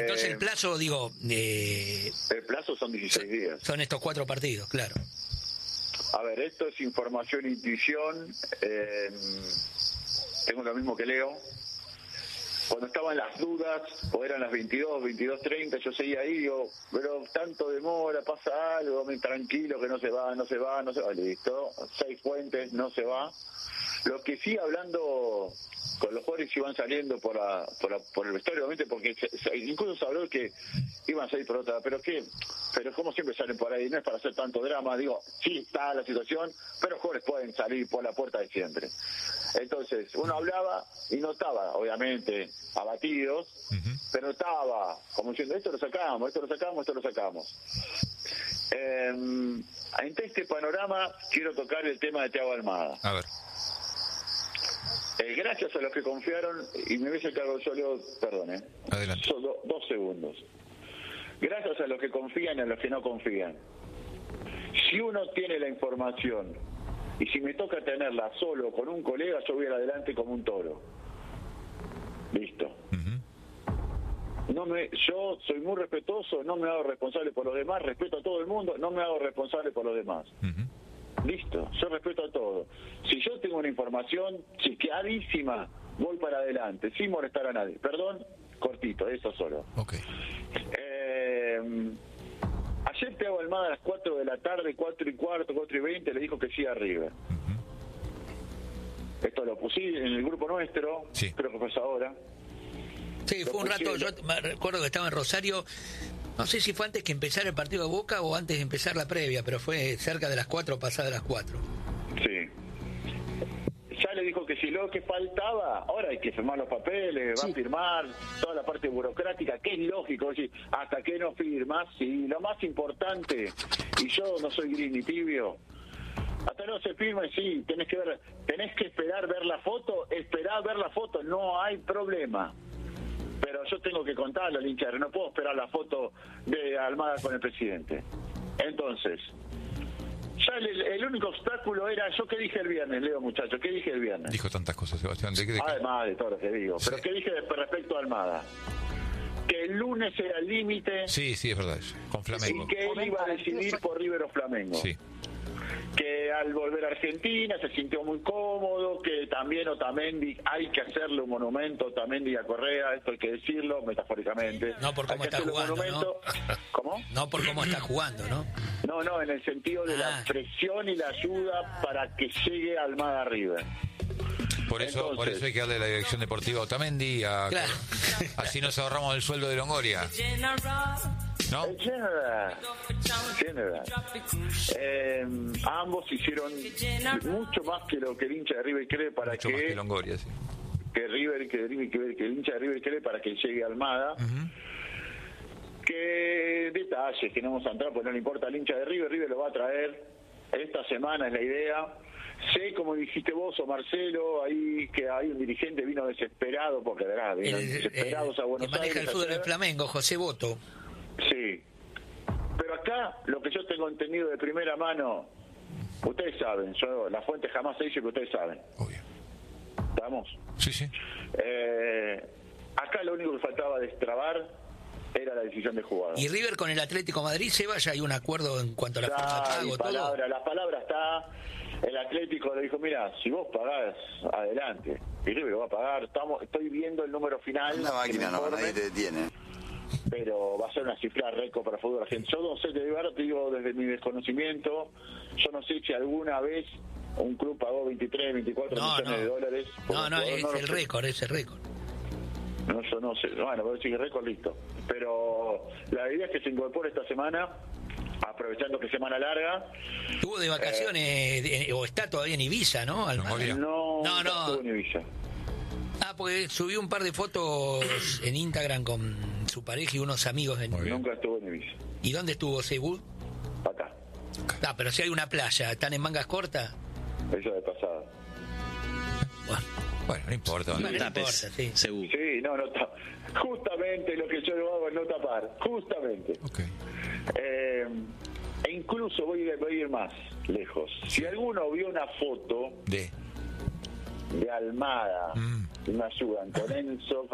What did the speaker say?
Entonces el plazo, digo... el plazo son 16 días. Son estos 4 partidos, claro. A ver, esto es información e intuición. Tengo lo mismo que Leo. Cuando estaban las dudas, o eran las 22, 22:30, yo seguía ahí, digo, pero tanto demora, pasa algo, tranquilo, que no se va, listo. 6 fuentes, no se va. Lo que sí, hablando con los jugadores, iban saliendo por el vestuario, obviamente, porque incluso se habló que iban a salir por otra, pero como siempre salen por ahí, no es para hacer tanto drama, digo, sí está la situación, pero los jugadores pueden salir por la puerta de siempre. Entonces, uno hablaba y no estaba, obviamente, abatidos, pero estaba como diciendo, esto lo sacamos. Ante este panorama, quiero tocar el tema de Thiago Almada. A ver. Gracias a los que confiaron, y me hubiese cargado yo, Leo, perdón, Adelante. Solo 2 segundos. Gracias a los que confían y a los que no confían. Si uno tiene la información, y si me toca tenerla solo con un colega, yo voy adelante como un toro. Listo. Yo soy muy respetuoso, no me hago responsable por los demás, respeto a todo el mundo, no me hago responsable por los demás. Listo, yo respeto a todo. Si yo tengo una información chequeadísima, voy para adelante, sin molestar a nadie. Perdón, cortito, eso solo. Okay. Ayer Thiago Almada a las 4 de la tarde, 4:15, 4:20, le dijo que sí a River. Esto lo puse en el grupo nuestro, sí. Creo que fue ahora. Sí, fue un rato, yo me recuerdo que estaba en Rosario, no sé si fue antes que empezara el partido de Boca o antes de empezar la previa, pero fue cerca de las 4, pasadas las 4. Sí. Ya le dijo que si lo que faltaba, ahora hay que firmar los papeles, va a firmar toda la parte burocrática, que es lógico, hasta que no firmas, sí, lo más importante, y yo no soy gris ni tibio, hasta no se firma, sí, tenés que esperar ver la foto, no hay problema. Pero yo tengo que contarlo al hincha, no puedo esperar la foto de Almada con el presidente. Entonces, ya el único obstáculo era, ¿yo qué dije el viernes, Leo, muchachos? ¿Qué dije el viernes? Dijo tantas cosas, Sebastián. Además de todo lo que digo. Sí. Pero ¿qué dije respecto a Almada? Que el lunes era el límite. Sí, es verdad eso. Con Flamengo. Y que él iba a decidir por River o Flamengo. Sí. Que al volver a Argentina se sintió muy cómodo, que también Otamendi, hay que hacerle un monumento a Otamendi y a Correa, esto hay que decirlo metafóricamente. No por cómo está jugando, ¿no? ¿Cómo? No por cómo está jugando, ¿no? No, en el sentido de la presión y la ayuda para que llegue Almada a River. Por eso hay que darle la dirección deportiva a Otamendi, claro. Así nos ahorramos el sueldo de Longoria. ¿No? General. Ambos hicieron mucho más que lo que el hincha de River cree para mucho más que Longoria, sí. Que el hincha de River cree para que llegue Almada. Que detalles que no vamos a entrar, pues no le importa al hincha de River lo va a traer esta semana, es la idea. Sé, como dijiste vos o Marcelo, ahí que hay un dirigente vino desesperado, porque de verdad, desesperados a Buenos Aires. Maneja el fútbol del Flamengo, José Boto. Sí, pero acá lo que yo tengo entendido de primera mano, ustedes saben, la fuente jamás se dice, que ustedes saben. Obvio. ¿Estamos? Sí. Acá lo único que faltaba destrabar era la decisión de jugador. Y River con el Atlético Madrid, Seba, ya hay un acuerdo en cuanto a la forma de pago, todo. La palabra está. El Atlético le dijo, mira, si vos pagás, adelante. Y River lo va a pagar. Estoy viendo el número final. La máquina no, nadie te detiene. Pero va a ser una cifra récord para el fútbol argentino. Yo no sé, te digo desde mi desconocimiento, yo no sé si alguna vez un club pagó 23, 24 millones de dólares. Es el récord. No, yo no sé. Bueno, voy a decir récord, listo. Pero la idea es que se incorpore esta semana, aprovechando que es semana larga. Estuvo de vacaciones, o está todavía en Ibiza, ¿no? No estuvo en Ibiza. Porque subió un par de fotos en Instagram con su pareja y unos amigos. Nunca estuvo en Ibiza. ¿Y dónde estuvo, Seúl? Acá. Pero si hay una playa, ¿están en mangas cortas? Eso de pasada. Bueno, no importa. No importa, sí. Sí, no justamente lo que yo hago es no tapar. Justamente. Okay. E incluso voy a ir más lejos. Si alguno vio una foto de Almada, me ayudan con Enzo